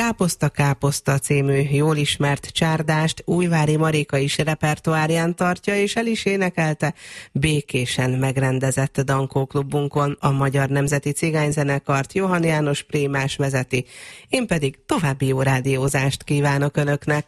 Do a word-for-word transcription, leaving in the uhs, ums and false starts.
Káposzta Káposzta című jól ismert csárdást Újvári Marika is repertoárján tartja, és el is énekelte békésen megrendezett Dankó-klubunkon. A Magyar Nemzeti Cigányzenekart Johann János Prémás vezeti. Én pedig további jó rádiózást kívánok Önöknek.